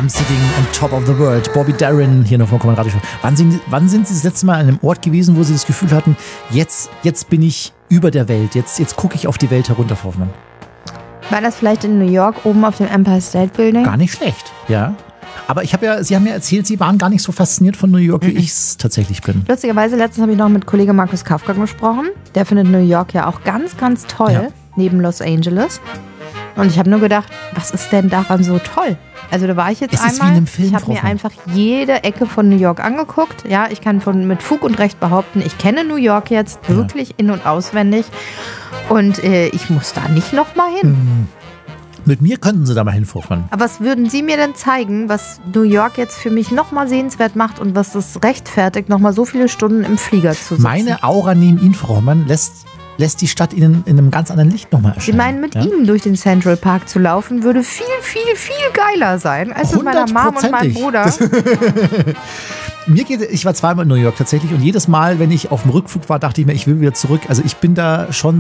I'm sitting on top of the world. Bobby Darin hier noch vom Common Radio Show. Wann sind Sie das letzte Mal an einem Ort gewesen, wo Sie das Gefühl hatten, jetzt bin ich über der Welt, jetzt gucke ich auf die Welt herunter, Frau Hoffmann? War das vielleicht in New York oben auf dem Empire State Building? Gar nicht schlecht, ja. Aber Sie haben ja erzählt, Sie waren gar nicht so fasziniert von New York, wie ich es tatsächlich bin. Lustigerweise, letztens habe ich noch mit Kollege Markus Kafka gesprochen. Der findet New York ja auch ganz, ganz toll, neben Los Angeles. Und ich habe nur gedacht, was ist denn daran so toll? Also da war ich jetzt es einmal, ist wie in einem Film, ich habe mir einfach jede Ecke von New York angeguckt. Ja, ich kann mit Fug und Recht behaupten, ich kenne New York jetzt wirklich in- und auswendig. Und ich muss da nicht nochmal hin. Mit mir könnten Sie da mal hin, Frau Hoffmann. Aber was würden Sie mir denn zeigen, was New York jetzt für mich nochmal sehenswert macht und was das rechtfertigt, nochmal so viele Stunden im Flieger zu sitzen? Meine Aura neben Ihnen, Frau Hoffmann, lässt die Stadt Ihnen in einem ganz anderen Licht nochmal erscheinen. Sie meinen, mit Ihnen durch den Central Park zu laufen, würde viel, viel, viel geiler sein, als mit meiner Mom und meinem Bruder. Ich war zweimal in New York tatsächlich und jedes Mal, wenn ich auf dem Rückflug war, dachte ich mir, ich will wieder zurück. Also ich bin da schon